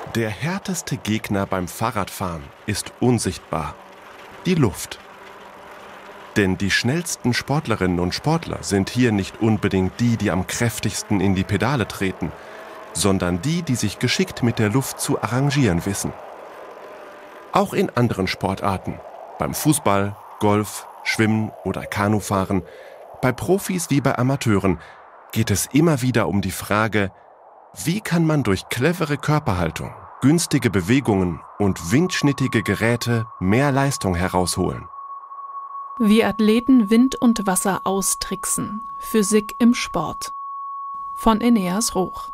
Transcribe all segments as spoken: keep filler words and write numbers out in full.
Der härteste Gegner beim Fahrradfahren ist unsichtbar: die Luft. Denn die schnellsten Sportlerinnen und Sportler sind hier nicht unbedingt die, die am kräftigsten in die Pedale treten, sondern die, die sich geschickt mit der Luft zu arrangieren wissen. Auch in anderen Sportarten, beim Fußball, Golf, Schwimmen oder Kanufahren, bei Profis wie bei Amateuren, geht es immer wieder um die Frage: Wie kann man durch clevere Körperhaltung, günstige Bewegungen und windschnittige Geräte mehr Leistung herausholen? Wie Athleten Wind und Wasser austricksen. Physik im Sport. Von Eneas Roch.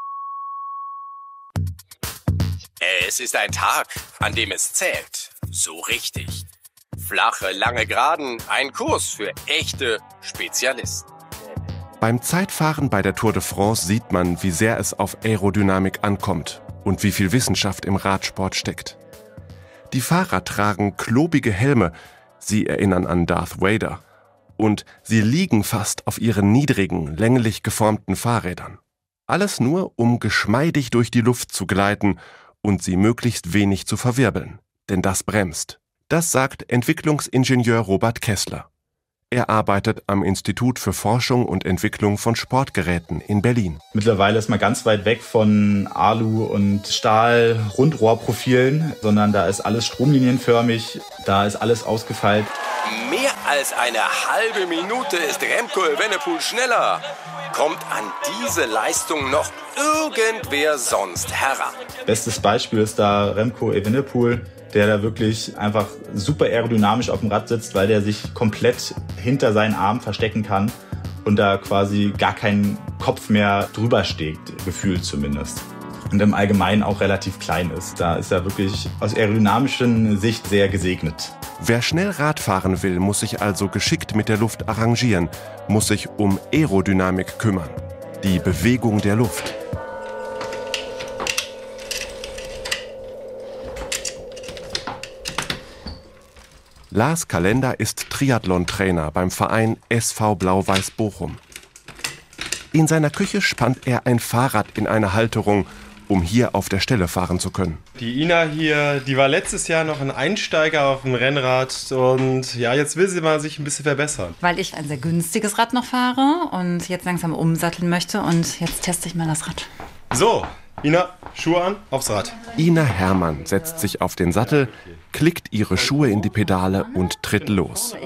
Es ist ein Tag, an dem es zählt. So richtig. Flache, lange Geraden, ein Kurs für echte Spezialisten. Beim Zeitfahren bei der Tour de France sieht man, wie sehr es auf Aerodynamik ankommt und wie viel Wissenschaft im Radsport steckt. Die Fahrer tragen klobige Helme, sie erinnern an Darth Vader, und sie liegen fast auf ihren niedrigen, länglich geformten Fahrrädern. Alles nur, um geschmeidig durch die Luft zu gleiten und sie möglichst wenig zu verwirbeln, denn das bremst. Das sagt Entwicklungsingenieur Robert Kessler. Er arbeitet am Institut für Forschung und Entwicklung von Sportgeräten in Berlin. Mittlerweile ist man ganz weit weg von Alu- und Stahl-Rundrohrprofilen, sondern da ist alles stromlinienförmig, da ist alles ausgefeilt. Mehr als eine halbe Minute ist Remco Evenepoel schneller. Kommt an diese Leistung noch irgendwer sonst heran? Bestes Beispiel ist da Remco Evenepoel, der da wirklich einfach super aerodynamisch auf dem Rad sitzt, weil der sich komplett hinter seinen Arm verstecken kann und da quasi gar kein Kopf mehr drüber steht, gefühlt zumindest. Und im Allgemeinen auch relativ klein ist. Da ist er wirklich aus aerodynamischer Sicht sehr gesegnet. Wer schnell Rad fahren will, muss sich also geschickt mit der Luft arrangieren, muss sich um Aerodynamik kümmern, die Bewegung der Luft. Lars Kalender ist Triathlon-Trainer beim Verein S V Blau-Weiß Bochum. In seiner Küche spannt er ein Fahrrad in eine Halterung, um hier auf der Stelle fahren zu können. Die Ina hier, die war letztes Jahr noch ein Einsteiger auf dem Rennrad und ja, jetzt will sie mal sich ein bisschen verbessern. Weil ich ein sehr günstiges Rad noch fahre und jetzt langsam umsatteln möchte und jetzt teste ich mal das Rad. So, Ina, Schuhe an, aufs Rad. Ina Herrmann setzt sich auf den Sattel, klickt ihre Schuhe in die Pedale und tritt los.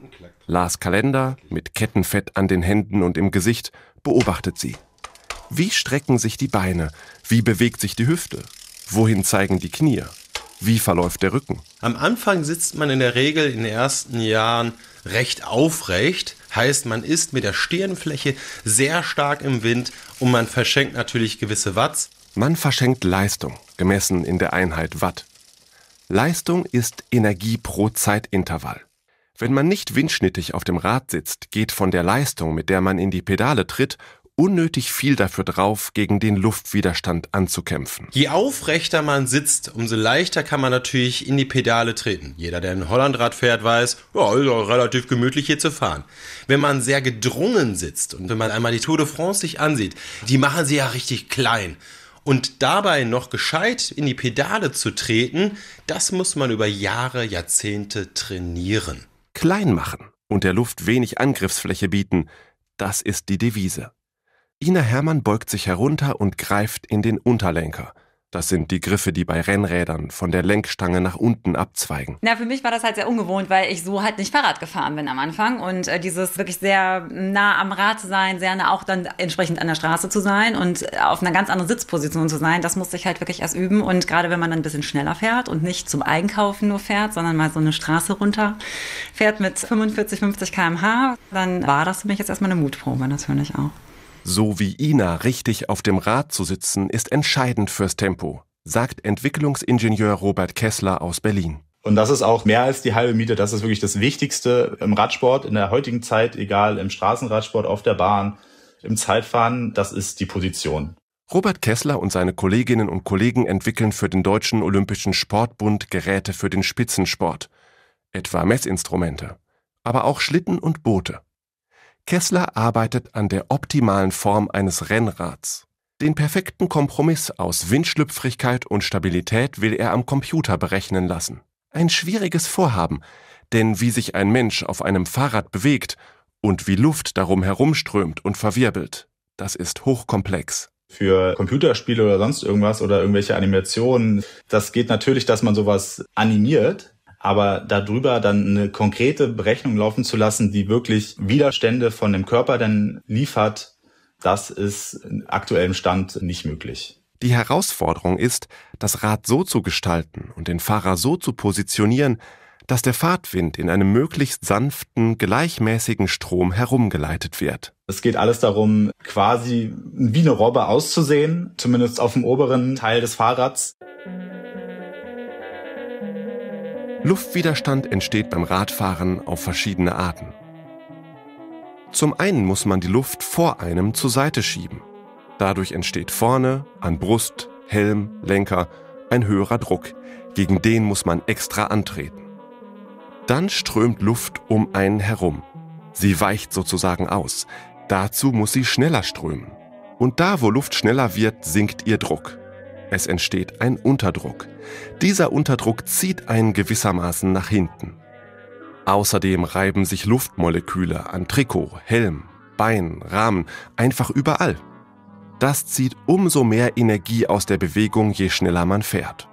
Lars Kalender, mit Kettenfett an den Händen und im Gesicht, beobachtet sie. Wie strecken sich die Beine? Wie bewegt sich die Hüfte? Wohin zeigen die Knie? Wie verläuft der Rücken? Am Anfang sitzt man in der Regel in den ersten Jahren recht aufrecht. Heißt, man ist mit der Stirnfläche sehr stark im Wind und man verschenkt natürlich gewisse Watts. Man verschenkt Leistung, gemessen in der Einheit Watt. Leistung ist Energie pro Zeitintervall. Wenn man nicht windschnittig auf dem Rad sitzt, geht von der Leistung, mit der man in die Pedale tritt, unnötig viel dafür drauf, gegen den Luftwiderstand anzukämpfen. Je aufrechter man sitzt, umso leichter kann man natürlich in die Pedale treten. Jeder, der ein Hollandrad fährt, weiß, ja, ist auch relativ gemütlich hier zu fahren. Wenn man sehr gedrungen sitzt und wenn man einmal die Tour de France sich ansieht, die machen sie ja richtig klein. Und dabei noch gescheit in die Pedale zu treten, das muss man über Jahre, Jahrzehnte trainieren. Klein machen und der Luft wenig Angriffsfläche bieten, das ist die Devise. Ina Herrmann beugt sich herunter und greift in den Unterlenker. Das sind die Griffe, die bei Rennrädern von der Lenkstange nach unten abzweigen. Na, für mich war das halt sehr ungewohnt, weil ich so halt nicht Fahrrad gefahren bin am Anfang. Und äh, dieses wirklich sehr nah am Rad zu sein, sehr nah auch dann entsprechend an der Straße zu sein und auf einer ganz anderen Sitzposition zu sein, das musste ich halt wirklich erst üben. Und gerade wenn man dann ein bisschen schneller fährt und nicht zum Einkaufen nur fährt, sondern mal so eine Straße runter fährt mit fünfundvierzig, fünfzig Kilometer pro Stunde, dann war das für mich jetzt erstmal eine Mutprobe natürlich auch. So wie Ina richtig auf dem Rad zu sitzen, ist entscheidend fürs Tempo, sagt Entwicklungsingenieur Robert Kessler aus Berlin. Und das ist auch mehr als die halbe Miete. Das ist wirklich das Wichtigste im Radsport in der heutigen Zeit, egal im Straßenradsport, auf der Bahn, im Zeitfahren, das ist die Position. Robert Kessler und seine Kolleginnen und Kollegen entwickeln für den Deutschen Olympischen Sportbund Geräte für den Spitzensport, etwa Messinstrumente, aber auch Schlitten und Boote. Kessler arbeitet an der optimalen Form eines Rennrads. Den perfekten Kompromiss aus Windschlüpfrigkeit und Stabilität will er am Computer berechnen lassen. Ein schwieriges Vorhaben, denn wie sich ein Mensch auf einem Fahrrad bewegt und wie Luft darum herumströmt und verwirbelt, das ist hochkomplex. Für Computerspiele oder sonst irgendwas oder irgendwelche Animationen, das geht natürlich, dass man sowas animiert, aber darüber dann eine konkrete Berechnung laufen zu lassen, die wirklich Widerstände von dem Körper dann liefert, das ist in aktuellem Stand nicht möglich. Die Herausforderung ist, das Rad so zu gestalten und den Fahrer so zu positionieren, dass der Fahrtwind in einem möglichst sanften, gleichmäßigen Strom herumgeleitet wird. Es geht alles darum, quasi wie eine Robbe auszusehen, zumindest auf dem oberen Teil des Fahrrads. Luftwiderstand entsteht beim Radfahren auf verschiedene Arten. Zum einen muss man die Luft vor einem zur Seite schieben. Dadurch entsteht vorne, an Brust, Helm, Lenker ein höherer Druck. Gegen den muss man extra antreten. Dann strömt Luft um einen herum. Sie weicht sozusagen aus. Dazu muss sie schneller strömen. Und da, wo Luft schneller wird, sinkt ihr Druck. Es entsteht ein Unterdruck. Dieser Unterdruck zieht einen gewissermaßen nach hinten. Außerdem reiben sich Luftmoleküle an Trikot, Helm, Bein, Rahmen, einfach überall. Das zieht umso mehr Energie aus der Bewegung, je schneller man fährt.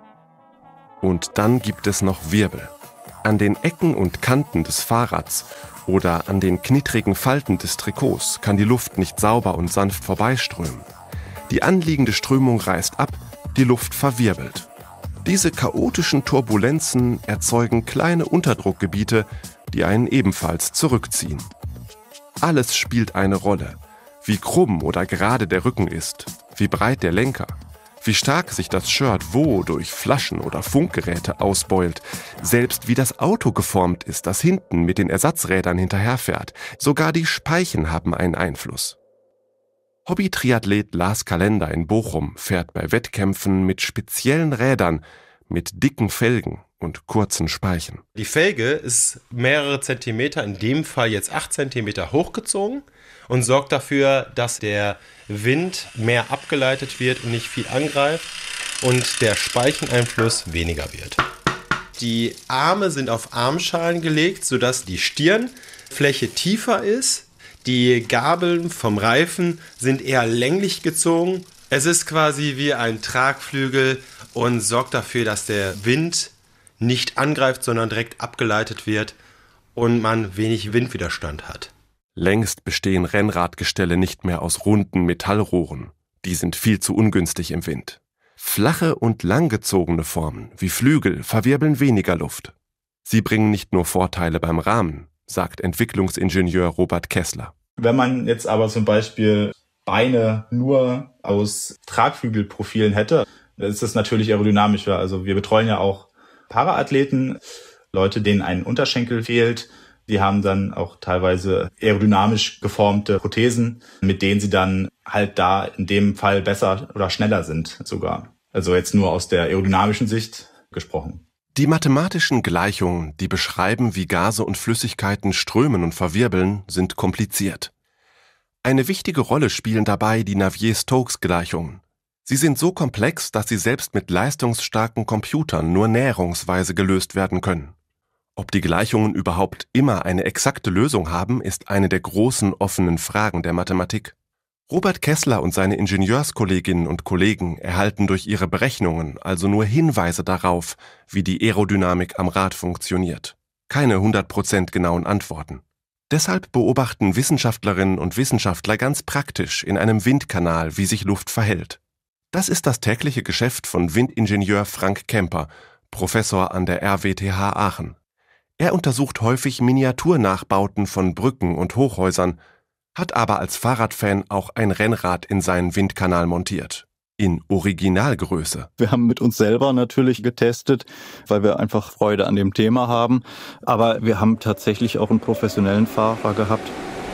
Und dann gibt es noch Wirbel. An den Ecken und Kanten des Fahrrads oder an den knittrigen Falten des Trikots kann die Luft nicht sauber und sanft vorbeiströmen. Die anliegende Strömung reißt ab, die Luft verwirbelt. Diese chaotischen Turbulenzen erzeugen kleine Unterdruckgebiete, die einen ebenfalls zurückziehen. Alles spielt eine Rolle. Wie krumm oder gerade der Rücken ist, wie breit der Lenker, wie stark sich das Shirt wo durch Flaschen oder Funkgeräte ausbeult, selbst wie das Auto geformt ist, das hinten mit den Ersatzrädern hinterherfährt. Sogar die Speichen haben einen Einfluss. Hobby-Triathlet Lars Kalender in Bochum fährt bei Wettkämpfen mit speziellen Rädern, mit dicken Felgen und kurzen Speichen. Die Felge ist mehrere Zentimeter, in dem Fall jetzt acht Zentimeter hochgezogen und sorgt dafür, dass der Wind mehr abgeleitet wird und nicht viel angreift und der Speicheneinfluss weniger wird. Die Arme sind auf Armschalen gelegt, sodass die Stirnfläche tiefer ist. Die Gabeln vom Reifen sind eher länglich gezogen. Es ist quasi wie ein Tragflügel und sorgt dafür, dass der Wind nicht angreift, sondern direkt abgeleitet wird und man wenig Windwiderstand hat. Längst bestehen Rennradgestelle nicht mehr aus runden Metallrohren. Die sind viel zu ungünstig im Wind. Flache und langgezogene Formen wie Flügel verwirbeln weniger Luft. Sie bringen nicht nur Vorteile beim Rahmen, sagt Entwicklungsingenieur Robert Kessler. Wenn man jetzt aber zum Beispiel Beine nur aus Tragflügelprofilen hätte, dann ist das natürlich aerodynamischer. Also wir betreuen ja auch Paraathleten, Leute, denen ein Unterschenkel fehlt. Die haben dann auch teilweise aerodynamisch geformte Prothesen, mit denen sie dann halt da in dem Fall besser oder schneller sind sogar. Also jetzt nur aus der aerodynamischen Sicht gesprochen. Die mathematischen Gleichungen, die beschreiben, wie Gase und Flüssigkeiten strömen und verwirbeln, sind kompliziert. Eine wichtige Rolle spielen dabei die Navier-Stokes-Gleichungen. Sie sind so komplex, dass sie selbst mit leistungsstarken Computern nur näherungsweise gelöst werden können. Ob die Gleichungen überhaupt immer eine exakte Lösung haben, ist eine der großen offenen Fragen der Mathematik. Robert Kessler und seine Ingenieurskolleginnen und Kollegen erhalten durch ihre Berechnungen also nur Hinweise darauf, wie die Aerodynamik am Rad funktioniert. Keine hundert Prozent genauen Antworten. Deshalb beobachten Wissenschaftlerinnen und Wissenschaftler ganz praktisch in einem Windkanal, wie sich Luft verhält. Das ist das tägliche Geschäft von Windingenieur Frank Kemper, Professor an der R W T H Aachen. Er untersucht häufig Miniaturnachbauten von Brücken und Hochhäusern, hat aber als Fahrradfan auch ein Rennrad in seinen Windkanal montiert. In Originalgröße. Wir haben mit uns selber natürlich getestet, weil wir einfach Freude an dem Thema haben. Aber wir haben tatsächlich auch einen professionellen Fahrer gehabt.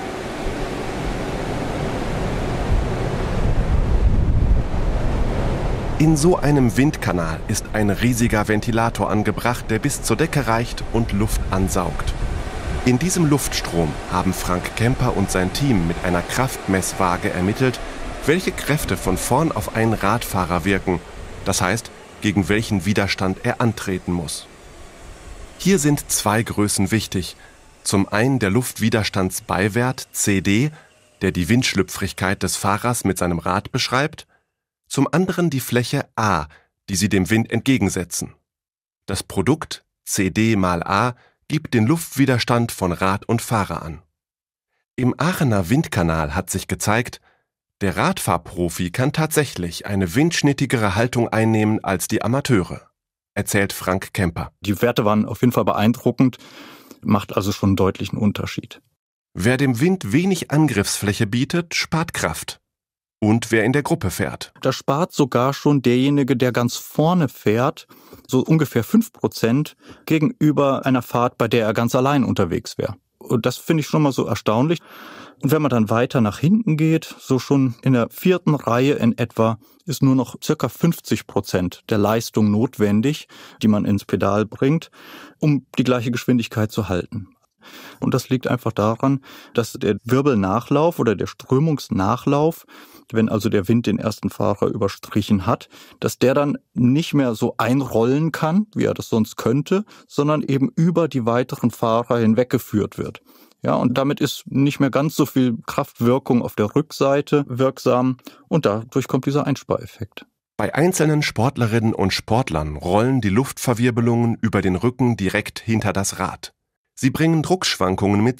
In so einem Windkanal ist ein riesiger Ventilator angebracht, der bis zur Decke reicht und Luft ansaugt. In diesem Luftstrom haben Frank Kemper und sein Team mit einer Kraftmesswaage ermittelt, welche Kräfte von vorn auf einen Radfahrer wirken, das heißt, gegen welchen Widerstand er antreten muss. Hier sind zwei Größen wichtig. Zum einen der Luftwiderstandsbeiwert C D, der die Windschlüpfrigkeit des Fahrers mit seinem Rad beschreibt, zum anderen die Fläche A, die sie dem Wind entgegensetzen. Das Produkt C D mal A gibt den Luftwiderstand von Rad und Fahrer an. Im Aachener Windkanal hat sich gezeigt, der Radfahrprofi kann tatsächlich eine windschnittigere Haltung einnehmen als die Amateure, erzählt Frank Kemper. Die Werte waren auf jeden Fall beeindruckend, macht also schon einen deutlichen Unterschied. Wer dem Wind wenig Angriffsfläche bietet, spart Kraft. Und wer in der Gruppe fährt. Da spart sogar schon derjenige, der ganz vorne fährt, so ungefähr fünf Prozent gegenüber einer Fahrt, bei der er ganz allein unterwegs wäre. Und das finde ich schon mal so erstaunlich. Und wenn man dann weiter nach hinten geht, so schon in der vierten Reihe in etwa, ist nur noch circa fünfzig Prozent der Leistung notwendig, die man ins Pedal bringt, um die gleiche Geschwindigkeit zu halten. Und das liegt einfach daran, dass der Wirbelnachlauf oder der Strömungsnachlauf, wenn also der Wind den ersten Fahrer überstrichen hat, dass der dann nicht mehr so einrollen kann, wie er das sonst könnte, sondern eben über die weiteren Fahrer hinweggeführt wird. Ja, und damit ist nicht mehr ganz so viel Kraftwirkung auf der Rückseite wirksam und dadurch kommt dieser Einspareffekt. Bei einzelnen Sportlerinnen und Sportlern rollen die Luftverwirbelungen über den Rücken direkt hinter das Rad. Sie bringen Druckschwankungen mit